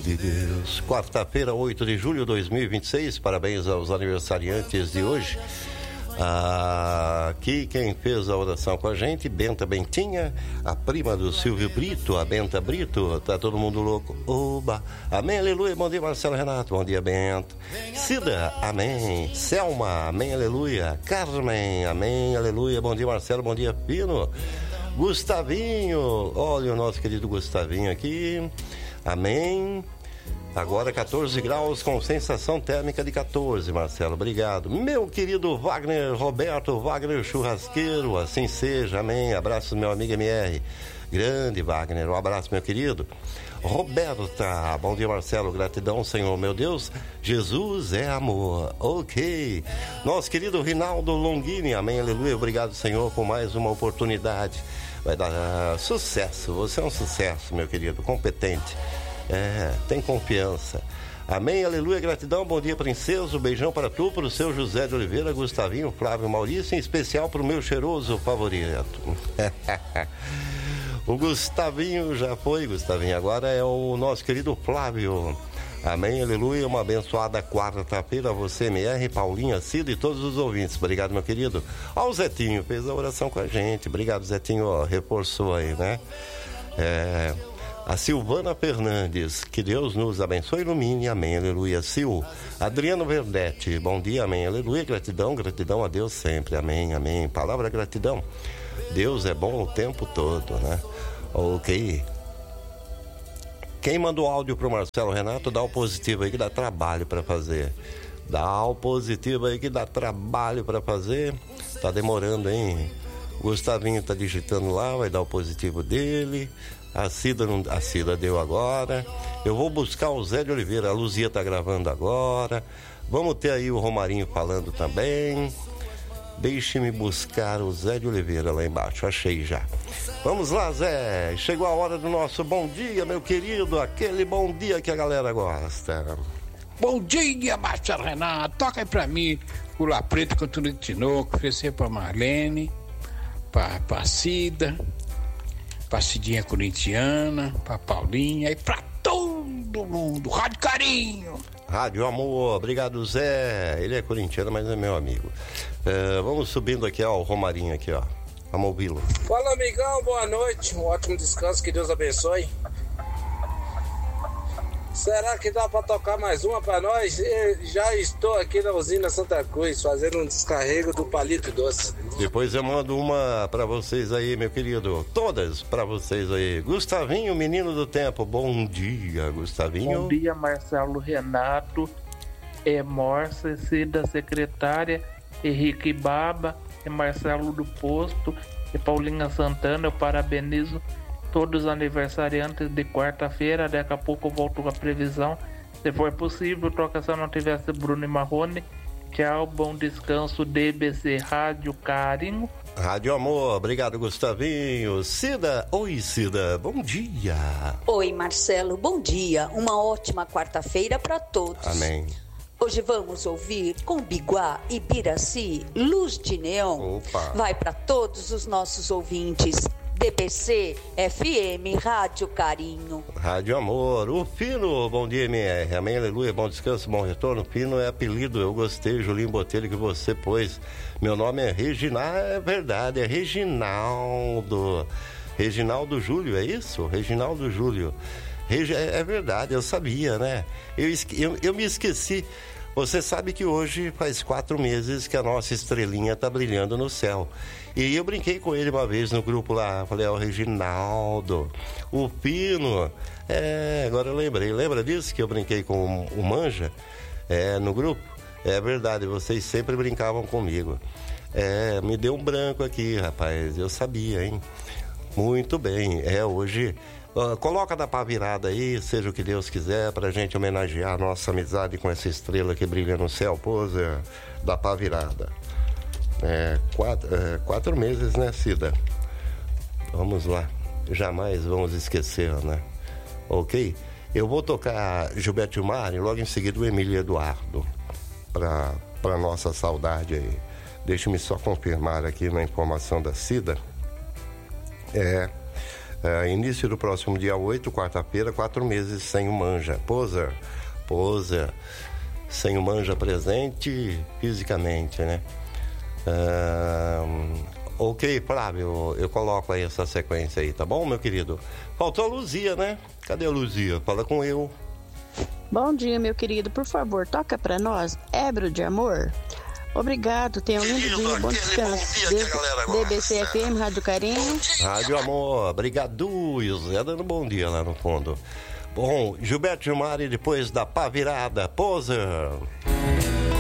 de Deus. Quarta-feira, 8 de julho de 2026. Parabéns aos aniversariantes de hoje. Aqui quem fez a oração com a gente, Benta Bentinha, a prima do Silvio Brito, a Benta Brito. Tá todo mundo louco. Oba! Amém, aleluia. Bom dia, Marcelo Renato. Bom dia, Bento. Cida, amém. Selma, amém, aleluia. Carmen, amém, aleluia. Bom dia, Marcelo. Bom dia, Pino. Gustavinho, olha o nosso querido Gustavinho aqui. Amém. Agora 14 graus com sensação térmica de 14, Marcelo, obrigado. Meu querido Wagner, Roberto Wagner Churrasqueiro, assim seja, amém. Abraço, meu amigo MR. Grande Wagner, um abraço, meu querido. Roberta, bom dia, Marcelo, gratidão, Senhor, meu Deus, Jesus é amor, ok. Nosso querido Rinaldo Longini, amém, aleluia, obrigado, Senhor, por mais uma oportunidade. Vai dar sucesso, você é um sucesso, meu querido, competente. Tem confiança. Amém, aleluia, gratidão, bom dia, princesa, beijão para tu, para o seu José de Oliveira, Gustavinho, Flávio, Maurício, em especial para o meu cheiroso favorito. O Gustavinho já foi, Gustavinho, agora é o nosso querido Flávio. Amém, aleluia, uma abençoada quarta-feira a você, MR, Paulinha, Cida e todos os ouvintes. Obrigado, meu querido. Ó, o Zetinho fez a oração com a gente. Obrigado, Zetinho, ó, reforçou aí, né? A Silvana Fernandes, que Deus nos abençoe e ilumine, amém, aleluia. Sil, Adriano Verdetti, bom dia, amém, aleluia, gratidão, gratidão a Deus sempre, amém, amém. Palavra gratidão, Deus é bom o tempo todo, né? Ok. Quem mandou áudio pro Marcelo Renato, dá o positivo aí que dá trabalho para fazer. Dá o positivo aí que dá trabalho para fazer. Tá demorando, hein? O Gustavinho tá digitando lá, vai dar o positivo dele. A Cida deu agora. Eu vou buscar o Zé de Oliveira. A Luzia tá gravando agora. Vamos ter aí o Romarinho falando também. Deixe-me buscar o Zé de Oliveira lá embaixo. Achei já. Vamos lá, Zé. Chegou a hora do nosso bom dia, meu querido. Aquele bom dia que a galera gosta. Bom dia, Marcelo Renato. Toca aí pra mim o La Preta Cantura de Tinoco. Oferecer pra Marlene, pra Cida, pra Cidinha Corintiana, pra Paulinha e pra todo mundo. Rádio Carinho. Rádio Amor, obrigado, Zé. Ele é corintiano, mas é meu amigo. Vamos subindo aqui, ó, o Romarinho aqui, ó. Vamos ouvi-lo. Fala, amigão, boa noite. Um ótimo descanso, que Deus abençoe. Será que dá pra tocar mais uma pra nós? Já estou aqui na usina Santa Cruz, fazendo um descarrego do palito doce. Depois eu mando uma pra vocês aí, meu querido. Todas pra vocês aí. Gustavinho, menino do tempo. Bom dia, Gustavinho. Bom dia, Marcelo Renato. Mórcia, Cida, secretária. Henrique Baba. Marcelo do Posto. E Paulinha Santana. Eu parabenizo todos os aniversariantes de quarta-feira. Daqui a pouco eu volto com a previsão. Se for possível, troca se não tivesse Bruno e Marrone. Tchau, bom descanso, DBC Rádio Carinho. Rádio Amor, obrigado, Gustavinho. Cida, oi, Cida, bom dia. Oi, Marcelo, bom dia. Uma ótima quarta-feira para todos. Amém. Hoje vamos ouvir com Biguá e Biraci, Luz de Neon. Opa. Vai para todos os nossos ouvintes. DBC FM Rádio Carinho. Rádio Amor, o Pino, bom dia, MR, amém, aleluia, bom descanso, bom retorno. Pino é apelido, eu gostei, Julinho Botelho, que você pôs. Meu nome é Reginaldo, é verdade, é Reginaldo. Reginaldo Júlio, é isso? Reginaldo Júlio. É verdade, eu sabia, né? Eu me esqueci. Você sabe que hoje faz 4 meses que a nossa estrelinha tá brilhando no céu. E eu brinquei com ele uma vez no grupo lá, falei, o Reginaldo, o Pino. Agora eu lembrei. Lembra disso que eu brinquei com o Manja? No grupo? É verdade, vocês sempre brincavam comigo. Me deu um branco aqui, rapaz, eu sabia, hein? Muito bem, hoje... Coloca da pá virada aí, seja o que Deus quiser, pra gente homenagear a nossa amizade com essa estrela que brilha no céu. Pose da pá virada. 4 meses, né, Cida? Vamos lá. Jamais vamos esquecer, né? Ok? Eu vou tocar Gilberto Gilmar e logo em seguida o Emílio Eduardo. Pra nossa saudade aí. Deixa-me só confirmar aqui na informação da Cida. Início do próximo dia 8, quarta-feira, 4 meses sem o Manja. Poser, sem o Manja presente fisicamente, né? Ok, Flávio, eu coloco aí essa sequência aí, tá bom, meu querido? Faltou a Luzia, né? Cadê a Luzia? Fala com eu. Bom dia, meu querido. Por favor, toca pra nós, Ébrio de Amor. Obrigado, tenha um lindo dia, bom descanso. DBC FM, Rádio Carinho. Rádio Amor, obrigado. E o Zé dando bom dia lá no fundo. Bom, Gilberto Gilmar e depois da pá virada, Poser.